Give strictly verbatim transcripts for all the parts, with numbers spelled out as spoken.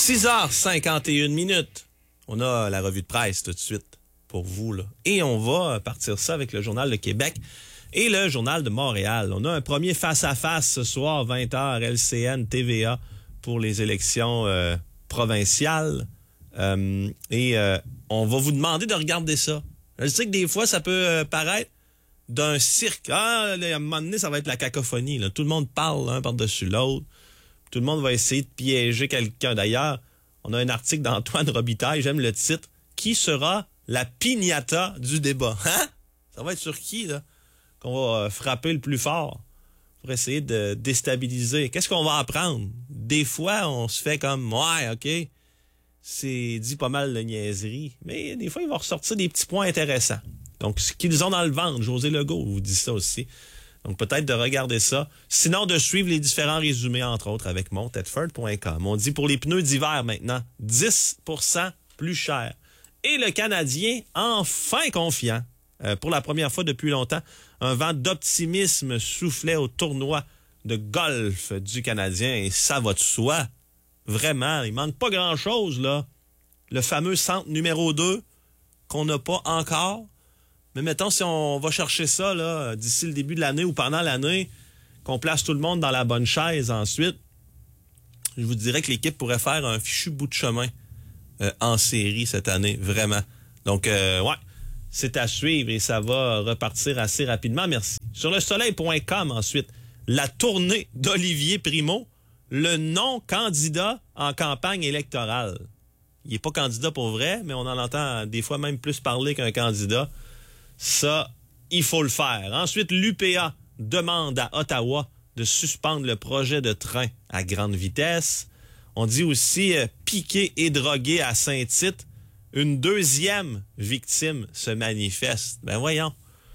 six heures cinquante et une minutes. On a la revue de presse tout de suite pour vous, là. Et on va partir ça avec le Journal de Québec et le Journal de Montréal. On a un premier face-à-face ce soir, vingt heures, L C N, T V A, pour les élections euh, provinciales. Euh, et euh, on va vous demander de regarder ça. Je sais que des fois, ça peut euh, paraître d'un cirque. Ah, là, à un moment donné, ça va être la cacophonie, là. Tout le monde parle l'un par-dessus l'autre. Tout le monde va essayer de piéger quelqu'un. D'ailleurs, on a un article d'Antoine Robitaille, j'aime le titre. Qui sera la piñata du débat? Hein? Ça va être sur qui, là, qu'on va frapper le plus fort pour essayer de déstabiliser? Qu'est-ce qu'on va apprendre? Des fois, on se fait comme, ouais, OK, c'est dit pas mal de niaiserie, mais des fois, il va ressortir des petits points intéressants. Donc, ce qu'ils ont dans le ventre, José Legault vous dit ça aussi. Donc, peut-être de regarder ça. Sinon, de suivre les différents résumés, entre autres, avec mon tedford point com. On dit pour les pneus d'hiver maintenant, dix pour cent plus cher. Et le Canadien, enfin confiant, euh, pour la première fois depuis longtemps, un vent d'optimisme soufflait au tournoi de golf du Canadien. Et ça va de soi. Vraiment, il manque pas grand-chose, là. Le fameux centre numéro deux qu'on n'a pas encore. Mais mettons, si on va chercher ça là d'ici le début de l'année ou pendant l'année, qu'on place tout le monde dans la bonne chaise ensuite, je vous dirais que l'équipe pourrait faire un fichu bout de chemin euh, en série cette année, vraiment. Donc, euh, ouais, c'est à suivre et ça va repartir assez rapidement. Merci. Sur le soleil point com, ensuite, la tournée d'Olivier Primo, le non-candidat en campagne électorale. Il n'est pas candidat pour vrai, mais on en entend des fois même plus parler qu'un candidat. Ça, il faut le faire. Ensuite, l'U P A demande à Ottawa de suspendre le projet de train à grande vitesse. On dit aussi euh, piqué et drogué à Saint-Tite. Une deuxième victime se manifeste. Ben voyons.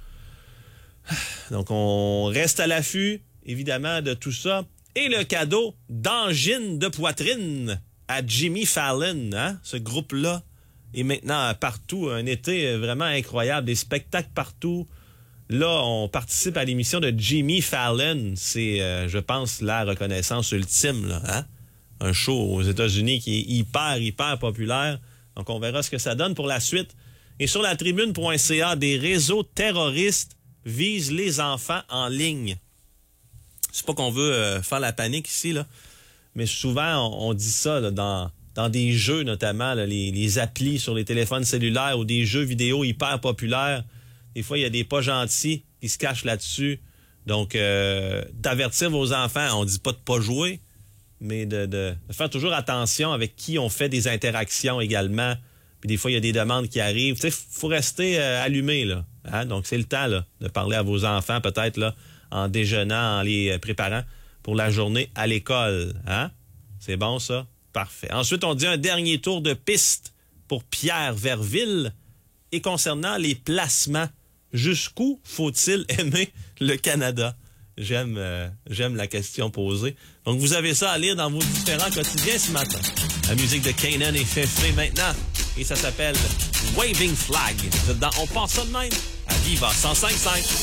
Donc, on reste à l'affût, évidemment, de tout ça. Et le cadeau d'angine de poitrine à Jimmy Fallon, hein, ce groupe-là. Et maintenant, partout, un été vraiment incroyable, des spectacles partout. Là, on participe à l'émission de Jimmy Fallon. C'est, euh, je pense, la reconnaissance ultime, là, hein? Un show aux États-Unis qui est hyper, hyper populaire. Donc, on verra ce que ça donne pour la suite. Et sur la tribune point c a, des réseaux terroristes visent les enfants en ligne. C'est pas qu'on veut euh, faire la panique ici, là, mais souvent, on, on dit ça là, dans... dans des jeux notamment, là, les, les applis sur les téléphones cellulaires ou des jeux vidéo hyper populaires. Des fois, il y a des pas gentils qui se cachent là-dessus. Donc, euh, d'avertir vos enfants, on dit pas de pas jouer, mais de, de, de faire toujours attention avec qui on fait des interactions également. Puis des fois, il y a des demandes qui arrivent. Tu sais, faut rester euh, allumé, là. Hein? Donc, c'est le temps là, de parler à vos enfants, peut-être là, en déjeunant, en les préparant pour la journée à l'école. Hein? C'est bon, ça? Parfait. Ensuite, on dit un dernier tour de piste pour Pierre Verville. Et concernant les placements, jusqu'où faut-il aimer le Canada? J'aime euh, j'aime la question posée. Donc, vous avez ça à lire dans vos différents quotidiens ce matin. La musique de Kanan est Féfé maintenant. Et ça s'appelle Waving Flag. Vous êtes dans On pense ça de même à Viva cent cinq virgule cinq.